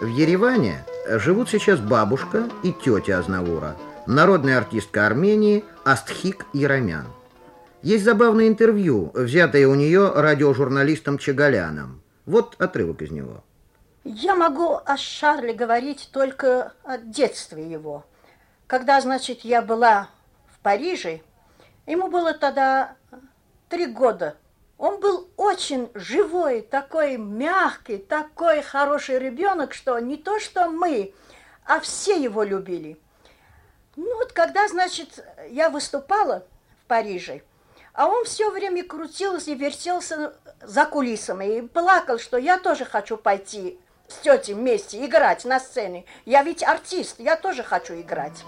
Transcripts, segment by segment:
В Ереване живут сейчас бабушка и тетя Азнавура, народная артистка Армении Астхик Еромян. Есть забавное интервью, взятое у нее радиожурналистом Чагаляном. Вот отрывок из него. Я могу о Шарле говорить только о детстве его. Когда, значит, я была в Париже, ему было тогда 3 года. Он был очень живой, такой мягкий, такой хороший ребенок, что не то что мы, а все его любили. Ну вот когда, значит, я выступала в Париже, а он все время крутился и вертелся за кулисами и плакал, что я тоже хочу пойти с тетей вместе играть на сцене. Я ведь артист, я тоже хочу играть.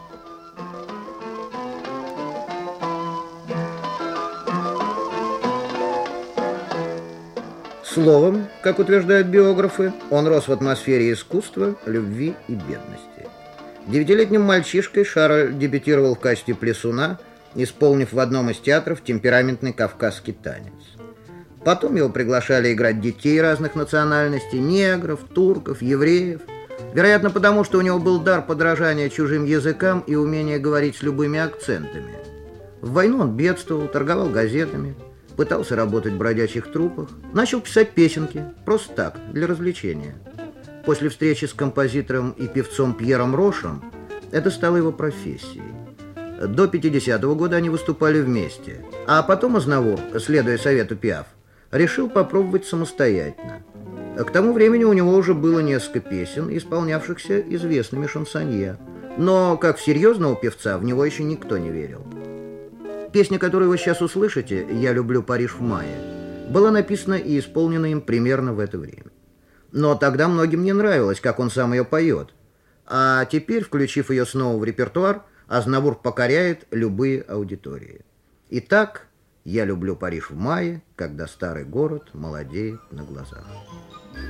Словом, как утверждают биографы, он рос в атмосфере искусства, любви и бедности. 9-летним мальчишкой Шарль дебютировал в качестве плясуна, исполнив в одном из театров темпераментный кавказский танец. Потом его приглашали играть детей разных национальностей, негров, турков, евреев. Вероятно, потому что у него был дар подражания чужим языкам и умение говорить с любыми акцентами. В войну он бедствовал, торговал газетами, пытался работать в бродячих труппах, начал писать песенки, просто так, для развлечения. После встречи с композитором и певцом Пьером Рошем это стало его профессией. До 50-го года они выступали вместе, а потом Азнавур, следуя совету Пиаф, решил попробовать самостоятельно. К тому времени у него уже было несколько песен, исполнявшихся известными шансонье, но как в серьезного певца в него еще никто не верил. Песня, которую вы сейчас услышите, «Я люблю Париж в мае», была написана и исполнена им примерно в это время. Но тогда многим не нравилось, как он сам ее поет. А теперь, включив ее снова в репертуар, Азнавур покоряет любые аудитории. Итак, «Я люблю Париж в мае, когда старый город молодеет на глазах».